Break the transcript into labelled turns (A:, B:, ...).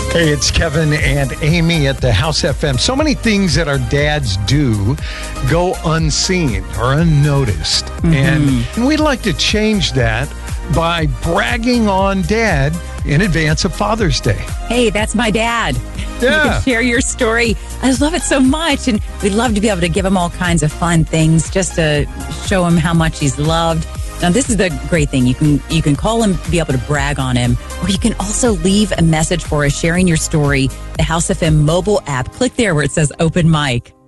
A: Hey, it's Kevin and Amy at the House FM. So many things that our dads do go unseen or unnoticed. And we'd like to change that by bragging on Dad in advance of Father's Day.
B: Hey, that's my dad.
A: Yeah.
B: You can share your story. I love it so much. And we'd love to be able to give him all kinds of fun things just to show him how much he's loved. Now, this is the great thing. You can call him, be able to brag on him, or you can also leave a message for us sharing your story. The House FM mobile app. Click there where it says open mic.